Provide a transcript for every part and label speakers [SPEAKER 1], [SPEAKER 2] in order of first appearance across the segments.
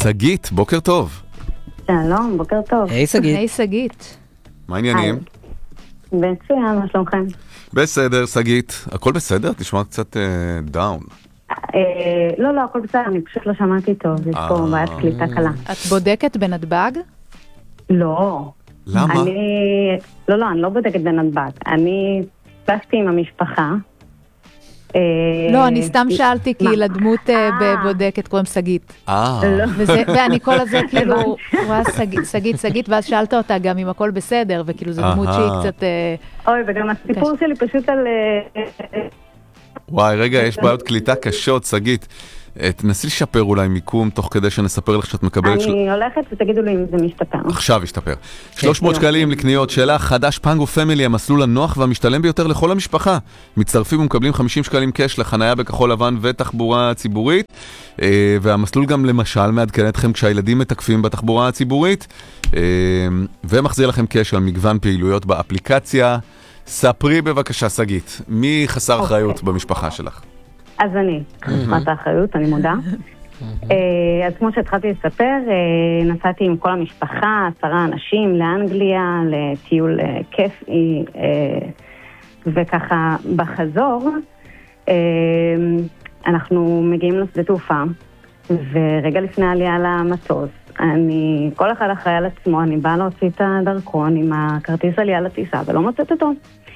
[SPEAKER 1] שגית, בוקר טוב.
[SPEAKER 2] שלום, בוקר טוב.
[SPEAKER 3] היי שגית.
[SPEAKER 4] היי שגית.
[SPEAKER 1] מה העניינים?
[SPEAKER 2] מצוין, מה שלומכם?
[SPEAKER 1] בסדר, שגית. הכל בסדר? תשמע קצת דאון.
[SPEAKER 2] לא, הכל בסדר, אני פשוט לא שמעתי טוב, יש פה בעיית קליטה קלה.
[SPEAKER 4] את בודקת בנתב"ג?
[SPEAKER 2] לא.
[SPEAKER 1] למה?
[SPEAKER 2] אני לא בודקת בנתב"ג. אני טסתי עם המשפחה.
[SPEAKER 4] לא, אני סתם שאלתי כי לדמות בבודקת קוראים שגית. ואני כל הזה כאילו, רואה שגית, ואז שאלת אותה גם אם הכל בסדר, וכאילו זו דמות שהיא קצת...
[SPEAKER 2] אוי, וגם הסיפור שלי פשוט על...
[SPEAKER 1] וואי, רגע, יש בעיות קליטה קשות, שגית. תנסי לשפר אולי מיקום, תוך כדי שנספר לך שאת מקבלת...
[SPEAKER 2] אני הולכת ותגידו לי אם זה משתפר.
[SPEAKER 1] עכשיו ישתפר. 300 שקלים לקניות, שאלה חדש פנגו פמילי, המסלול הנוח והמשתלם ביותר לכל המשפחה. מצטרפים ומקבלים 50 שקלים קש לחנייה בכחול לבן ותחבורה ציבורית, והמסלול גם למשל מעדכן אתכם כשהילדים מתקפים בתחבורה הציבורית, ומחזיר לכם קש על מגוון פעילויות באפליקציה. ספרי בבקשה, שגית, מי חסר אחריות במשפחה שלך?
[SPEAKER 2] אז אני, חסרת האחריות, אני מודה. אז כמו שהתחלתי לספר, נסעתי עם כל המשפחה, 10 אנשים לאנגליה, לטיול כיפי, וככה בחזור, אנחנו מגיעים לשדה תעופה, ורגע לפני העלייה למטוס, כל אחד אחראי על עצמו, אני באה להוציא את הדרכון עם הכרטיס עלייה לטיסה, ולא מוצאת אותו.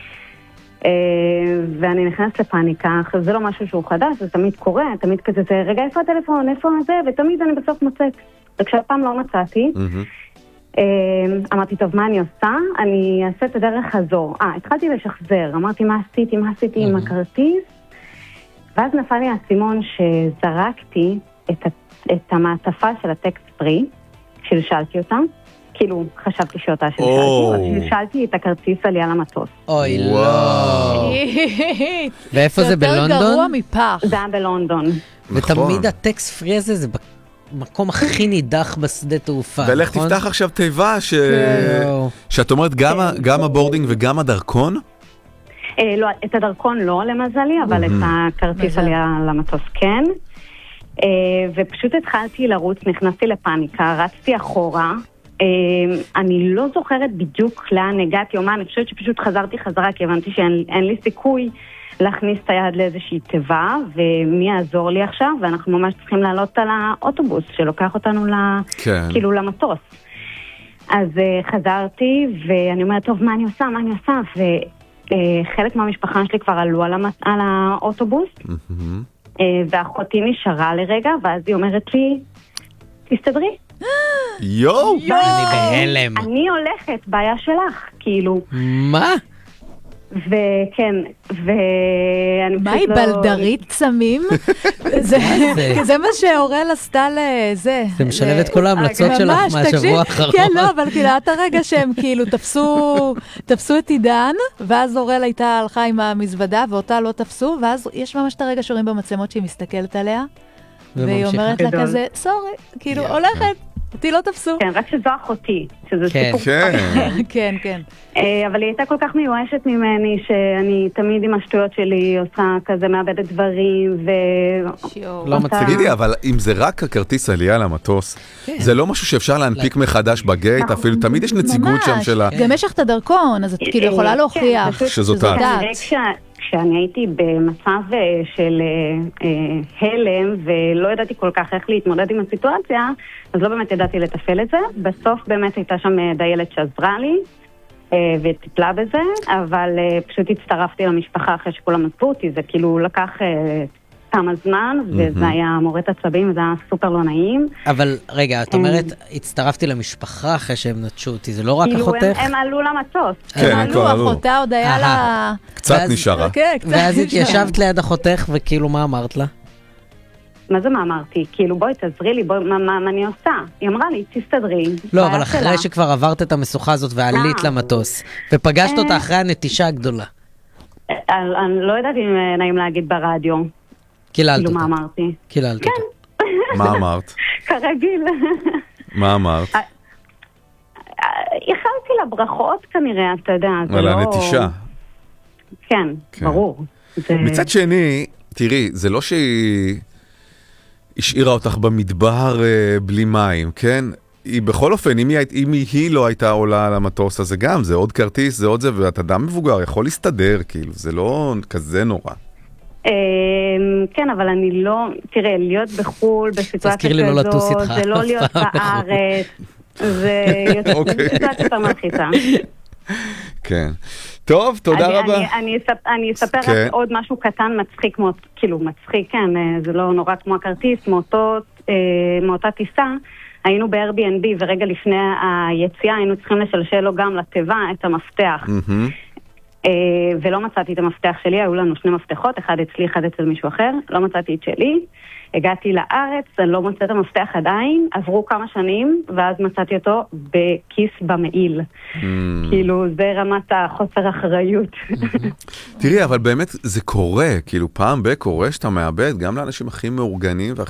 [SPEAKER 2] ואני נכנסת לפאניקה, זה לא משהו שהוא חדש, זה תמיד קורה, תמיד כזה, רגע, איפה הטלפון, איפה זה, ותמיד אני בסוף מוצאת. וכשהפעם לא מצאתי, אמרתי, טוב, מה אני עושה? אני אעשה את הדרך חזור. התחלתי לשחזר, אמרתי, מה עשיתי עם הכרטיס? ואז נפל לי הסימון שזרקתי את המעטפה של הטקסט פרי, שלשלתי אותה. כאילו, חשבתי שאותה שלשלתי את הכרטיס עלייה למטוס.
[SPEAKER 3] אוי, לא. ואיפה זה, בלונדון?
[SPEAKER 4] יותר גרוע מפח.
[SPEAKER 2] זה היה בלונדון.
[SPEAKER 3] ותמיד הטקסט פרי הזה זה במקום הכי נידח בשדה תעופה.
[SPEAKER 1] ולך תפתח עכשיו תיבה שאת אומרת גם הבורדינג וגם הדרכון?
[SPEAKER 2] לא, את הדרכון לא למזלי, אבל את הכרטיס עלייה למטוס כן. ופשוט התחלתי לרוץ, נכנסתי לפאניקה, רצתי אחורה, אני לא זוכרת בדיוק לאן הגעתי או מה, אני חושבת שפשוט חזרתי חזרה, כי הבנתי שאין לי סיכוי להכניס את היד לאיזושהי תיבה, ומי יעזור לי עכשיו, ואנחנו ממש צריכים לעלות על האוטובוס שלוקח אותנו כאילו למטוס. אז חזרתי, ואני אומרת, טוב, מה אני עושה? וחלק מהמשפחה שלי כבר עלו על האוטובוס, ואחותי נשארה לרגע, ואז היא אומרת לי, תסתדרי.
[SPEAKER 1] יואו!
[SPEAKER 3] אני בהלם.
[SPEAKER 2] אני הולכת, בעיה שלך, כאילו.
[SPEAKER 3] מה?
[SPEAKER 2] וכן, ואני
[SPEAKER 4] מה היא בלדרית סמים? זה מה שאורל עשתה לזה.
[SPEAKER 3] זה משלב את כל ההמלצות שלך מהשבוע האחרון.
[SPEAKER 4] כן, לא, אבל כאילו, את הרגע שהם כאילו תפסו את עידן, ואז אורל הלכה עם המזוודה, ואותה לא תפסו, ואז יש ממש את הרגע שרואים במצלמות שהיא מסתכלת עליה, והיא אומרת לה כזה, סורי, כאילו, הולכת. אותי לא תפסו.
[SPEAKER 2] כן, רק שזו אחותי, שזה סיפור.
[SPEAKER 4] כן, כן.
[SPEAKER 2] אבל היא הייתה כל כך מיואשת ממני, שאני תמיד עם השטויות שלי עושה כזה, מאבדת דברים,
[SPEAKER 1] לא מצגידי, אבל אם זה רק הכרטיס עלייה למטוס, זה לא משהו שאפשר להנפיק מחדש בגייט, אפילו תמיד יש נציגות שם שלה.
[SPEAKER 4] גם יש לך את הדרכון, אז את כאילו יכולה להוכיח
[SPEAKER 1] שזאת את.
[SPEAKER 2] כשאני הייתי במצב של הלם, ולא ידעתי כל כך איך להתמודד עם הסיטואציה, אז לא באמת ידעתי לטפל את זה. בסוף באמת הייתה שם דיילת שעזרה לי, וטיפלה בזה, אבל פשוט הצטרפתי למשפחה אחרי שכולם עזבו אותי, זה כאילו לקח כמה זמן, וזה היה מורד עצבים, וזה היה סופר לא נעים.
[SPEAKER 3] אבל רגע, את אומרת, הצטרפתי למשפחה אחרי שהם נטשו אותי, זה לא רק אחותך?
[SPEAKER 2] הם עלו למטוס.
[SPEAKER 1] כן, הם כבר עלו.
[SPEAKER 4] אחותה עוד היה לה...
[SPEAKER 1] קצת נשארה.
[SPEAKER 3] ואז התיישבת ליד אחותך, וכאילו מה אמרת לה?
[SPEAKER 2] מה זה מה אמרתי? כאילו בואי תעזרי לי, מה אני עושה? היא אמרה לי, תסתדרי.
[SPEAKER 3] לא, אבל אחרי שכבר עברת את המשוכה הזאת ועלית למטוס, ופגשת אותה אחרי הנטישה הגדולה.
[SPEAKER 2] אני לא יודעת אם נעים להגיד ברדיו.
[SPEAKER 3] קיללת אותה.
[SPEAKER 2] מה אמרתי?
[SPEAKER 3] קיללת אותה.
[SPEAKER 1] מה אמרת?
[SPEAKER 2] כרגיל.
[SPEAKER 1] מה אמרת?
[SPEAKER 2] הכנתי לה ברכות כנראה, אתה יודע.
[SPEAKER 1] על הנטישה.
[SPEAKER 2] כן, ברור.
[SPEAKER 1] מצד שני, תראי, זה לא שהיא השאירה אותך במדבר בלי מים, כן? היא בכל אופן, אם היא לא הייתה עולה על המטוס, אז זה גם, זה עוד כרטיס, זה עוד זה, ואתה אדם מבוגר, יכול להסתדר, כאילו, זה לא כזה נורא.
[SPEAKER 2] כן, אבל אני לא, תראה, להיות בחול, בסיטואציה כזאת, זה לא להיות בארץ, זה סיטואציה יותר מלחיצה.
[SPEAKER 1] כן. טוב, תודה רבה.
[SPEAKER 2] אני אספר רק עוד משהו קטן מצחיק, כאילו מצחיק, כן, זה לא נורא כמו הכרטיס, מאותה טיסה, היינו ב-Airbnb ורגע לפני היציאה היינו צריכים לשלשל לו גם לתיבה את המפתח. ולא מצאתי את המפתח שלי, היו לנו 2 מפתחות, אחד אצלי, אחד אצל מישהו אחר, לא מצאתי את שלי, הגעתי לארץ, אני לא מוצאת את המפתח עדיין, עברו כמה שנים, ואז מצאתי אותו בכיס במעיל. כאילו, זה רמת החוסר אחריות.
[SPEAKER 1] תראי, אבל באמת זה קורה, כאילו פעם קורה שאתה מאבד, גם לאנשים הכי מאורגנים